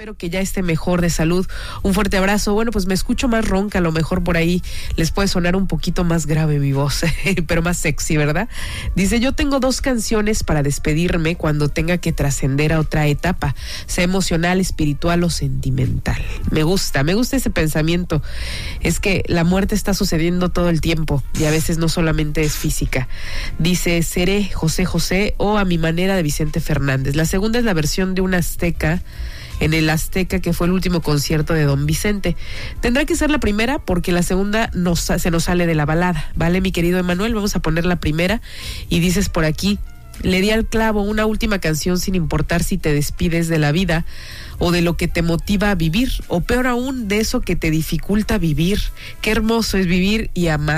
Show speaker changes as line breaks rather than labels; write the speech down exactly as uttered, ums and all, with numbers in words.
espero que ya esté mejor de salud. Un fuerte abrazo. Bueno, pues me escucho más ronca, a lo mejor por ahí les puede sonar un poquito más grave mi voz, pero más sexy, ¿verdad? Dice, yo tengo dos canciones para despedirme cuando tenga que trascender a otra etapa, sea emocional, espiritual o sentimental. Me gusta, me gusta ese pensamiento. Es que la muerte está sucediendo todo el tiempo y a veces no solamente es física. Dice, seré José José o A mi manera de Vicente Fernández. La segunda es la versión de un azteca, en el Azteca, que fue el último concierto de Don Vicente. Tendrá que ser la primera porque la segunda nos, se nos sale de la balada, ¿vale, mi querido Emanuel? Vamos a poner la primera y dices por aquí, le di al clavo, una última canción sin importar si te despides de la vida o de lo que te motiva a vivir, o peor aún, de eso que te dificulta vivir. Qué hermoso es vivir y amar.